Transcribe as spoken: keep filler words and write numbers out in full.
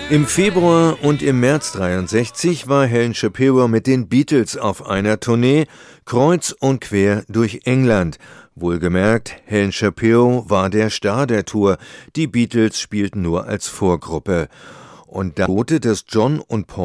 Im Februar und im März dreiundsechzig war Helen Shapiro mit den Beatles auf einer Tournee, kreuz und quer durch England. Wohlgemerkt, Helen Shapiro war der Star der Tour, die Beatles spielten nur als Vorgruppe. Und da drohte, dass John und Paul